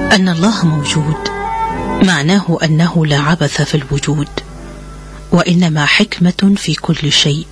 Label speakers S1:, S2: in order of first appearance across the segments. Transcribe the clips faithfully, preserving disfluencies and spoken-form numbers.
S1: أن الله موجود معناه أنه لا عبث في الوجود، وإنما حكمة في كل شيء،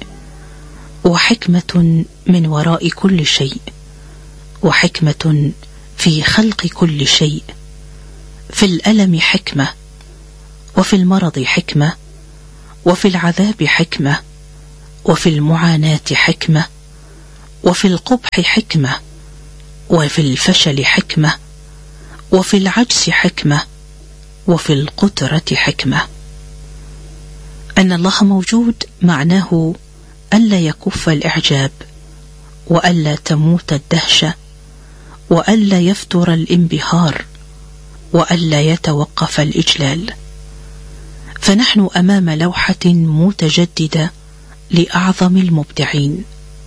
S1: وحكمة من وراء كل شيء، وحكمة في خلق كل شيء. في الألم حكمة، وفي المرض حكمة، وفي العذاب حكمة، وفي المعاناة حكمة، وفي القبح حكمة، وفي الفشل حكمة، وفي العجز حكمة، وفي القدرة حكمة. أن الله موجود معناه ألا يكف الإعجاب، وألا تموت الدهشة، وألا يفتر الانبهار، وألا يتوقف الإجلال. فنحن أمام لوحة متجددة لأعظم المبدعين.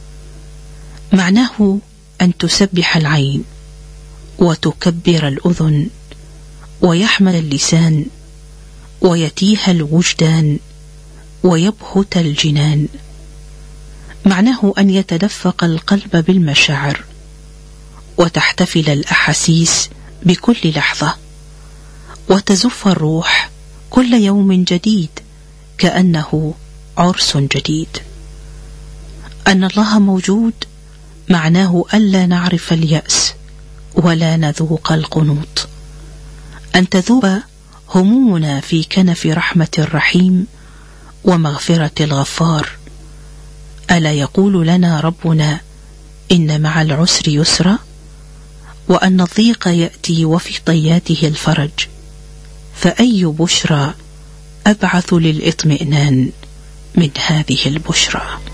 S1: معناه أن تسبح العين، وتكبر الأذن، ويحمل اللسان، ويتيه الوجدان، ويبهت الجنان. معناه أن يتدفق القلب بالمشاعر، وتحتفل الأحاسيس بكل لحظة، وتزف الروح كل يوم جديد كأنه عرس جديد. أن الله موجود معناه ألا نعرف اليأس ولا نذوق القنوط، أن تذوب همومنا في كنف رحمة الرحيم ومغفرة الغفار. ألا يقول لنا ربنا إن مع العسر يسرا، وأن الضيق يأتي وفي طياته الفرج، فأي بشرى أبعث للإطمئنان من هذه البشرى.